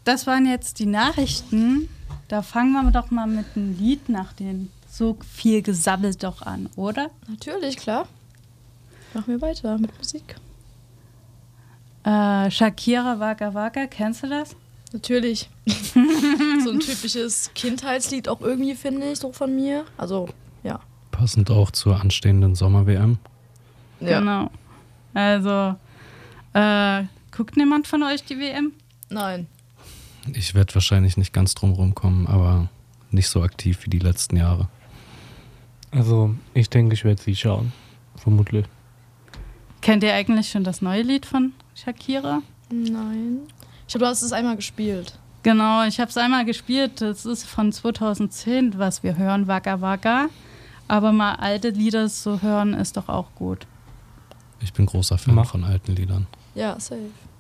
das waren jetzt die Nachrichten. Da fangen wir doch mal mit einem Lied nach den so viel gesabbelt doch an, oder? Natürlich, klar. Machen wir weiter mit Musik. Shakira Waka Waka, kennst du das? Natürlich. So ein typisches Kindheitslied auch irgendwie, finde ich, so von mir. Also, ja. Passend auch zur anstehenden Sommer-WM. Ja. Genau. Also, guckt niemand von euch die WM? Nein. Ich werde wahrscheinlich nicht ganz drum rumkommen, aber nicht so aktiv wie die letzten Jahre. Also, ich denke, ich werde sie schauen. Vermutlich. Kennt ihr eigentlich schon das neue Lied von Shakira? Nein. Ich glaube, du hast es einmal gespielt. Genau, ich habe es einmal gespielt. Das ist von 2010, was wir hören, Waka Waka. Aber mal alte Lieder zu hören, ist doch auch gut. Ich bin großer Fan von alten Liedern. Ja, safe.